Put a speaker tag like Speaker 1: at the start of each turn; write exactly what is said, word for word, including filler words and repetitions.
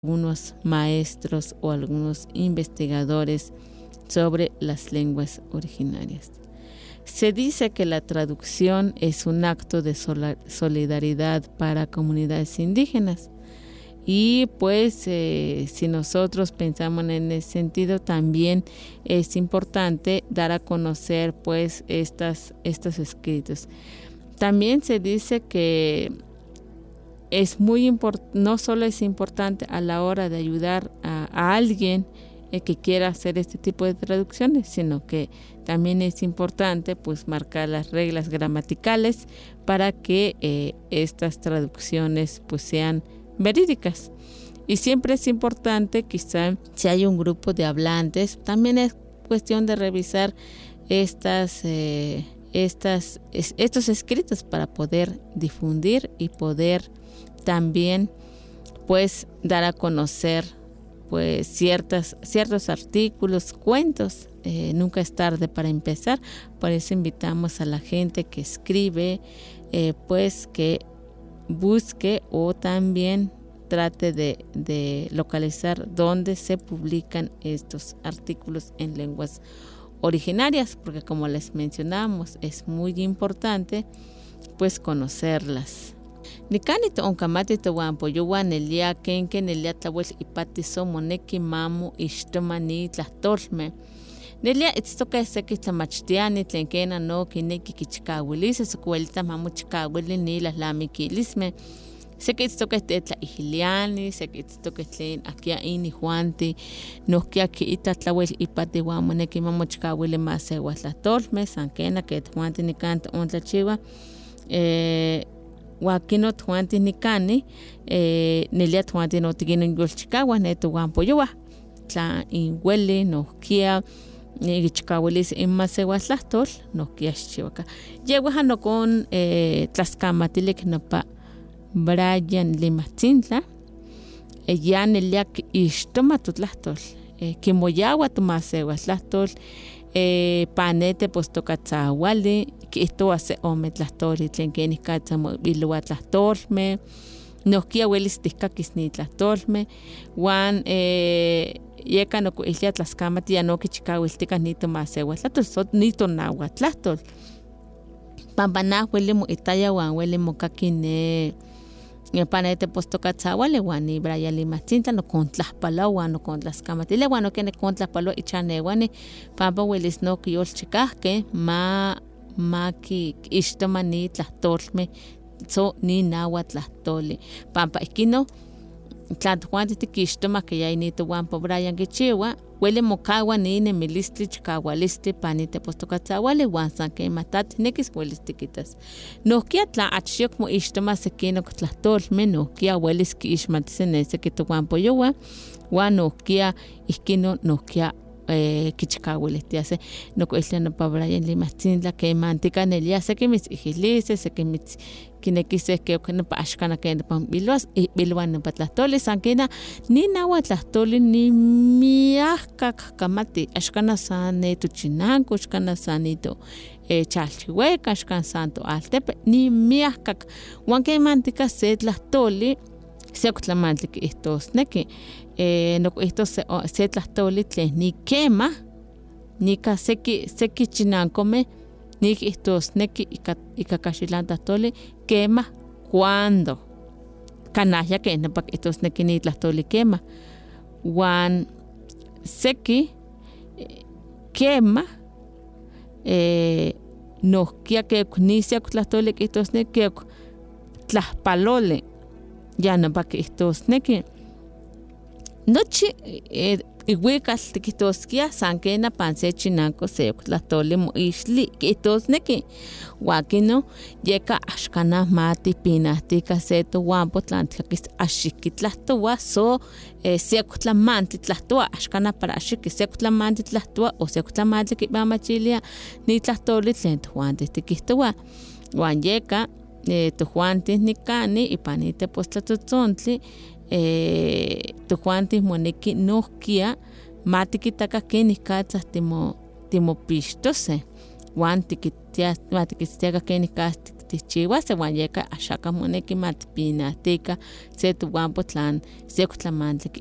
Speaker 1: algunos maestros o algunos investigadores sobre las lenguas originarias. Se dice que la traducción es un acto de solidaridad para comunidades indígenas y pues eh, si nosotros pensamos en ese sentido, también es importante dar a conocer pues estas, estos escritos. También se dice que es muy importante, no solo es importante a la hora de ayudar a, a alguien eh, que quiera hacer este tipo de traducciones, sino que también es importante pues marcar las reglas gramaticales para que eh, estas traducciones pues sean verídicas. Y siempre es importante, quizá si hay un grupo de hablantes, también es cuestión de revisar estas eh, estas es, estos escritos para poder difundir y poder también pues dar a conocer pues ciertas, ciertos artículos, cuentos. Eh, nunca es tarde para empezar, por eso invitamos a la gente que escribe eh, pues que busque o también trate de, de localizar dónde se publican estos artículos en lenguas originarias, porque como les mencionamos es muy importante pues conocerlas. Nikanito onkamati towanpo yuwa nelia kenke nelia tlawel ipati somoneki mamu ixtomani tlahtolme. Nelia itztoka seki tlamachtiani tlen kena no kineki kichikawilis sokuelita mamu chikawili ni lahlamikilisme. Seki itztoka tetla ihiliani, seki itztoka tlen akia ini juanti, nohkia kiita tlawel ipati wamoneki mamu chikawili masewa tlahtolme, sankena ket juanti nikanta ontlachiwa. Eh, Wakino tuanti nikani eh, nelia tuanti no tigino yolchikawa neto wampoyowa tla inweli no kia ichikawelis inmasewa tlahtol no kia chiwaka yewa no con eh, tlaskamatilek no pa Brian Limatzintla eh, ya nelia istoma tu tlahtol eh, kimoyawa tu masewa tlahtol eh, panete postokatzawali esto hace ome tlahtoli tlen kenih katsa mobilua tlahtolme nohkia welis tihkakis ni tlahtolme wan eh, yeka nokuilia tlaskamati ya nokichikawiltika nito masewa tlahtol so nito nawa tlahtol pampanah weli moitaya wan weli mokaki ne panete postokatzawali wan ni Brian Limatzintla nokontlahpaloa wan nokontlaskamatilia wan nokene kontlahpaloa ichanewani pampa welis nokiyolchikahkeh ma maki ixtoma ni tlahtolme so ni nawa tlahtoli pampa ikino tlatjuanti tikixtoma que ya inito wampo Brian kichiwa weli mokawa ni nemilistli chikawalistli panite postokatzawali wan san kematati nekis welis tikitas nohkia tla achiyok mo ixtoma sekinok tlahtolme nohkia welis kiixmatisi ne sekitowanpoyowa wan nohkia ikino nohkia eh, kichikawilihtiase nokuiltia nopa Brian Limatzintla kemantika nelia sekimitz ihilise sekimitz kinekiseh keok nopa axkana ken nopa biluas ihbiluan nopa tlahtoli san kena ni nawa tlahtoli ni miahkak kamati axkana san neto Chinanko axkana san nito eh, Chalchihueca axkan santo Altepe ni miahkak wan kemantika se tlahtoli seoktlamantli kiihtosneki eh, nokuihtos se, se tlahtoli tlen ni kema nika seki seki chinankome nikihtosneki ika ika kaxilan tlahtoli kema cuando kanahya ken nopa kihtosneki ni tlahtoli kema wan seki kema eh, nohkia keok nisiak tlahtoli kihtosneki keok tlahpaloli ya nopa kihtosneki nochi eh, iwikal tikihtoskia san kena pan se Chinanko seok tlahtoli moixtli kihtosneki wakino yeka axkanah mati pinahtika se towampo tlan tikakis axiki tlahtowa so eh, seok tlamantli tlahtowa axkanah para axiki seok tlamantli tlahtowa o seok tlamantli kipamachilia ni tlahtoli tlen tojuanti tikihtowa wan yeka eh, tojuanti nikani ipanite postlatotzontli eh, tojuanti moneki nohkia matikitaka kenih katzah timo timopixtose wan tikitias tikitiaka kenih tihchiwa se wan yeka axaka moneki matpinahtika se tuwanpo tlan sekutlamantli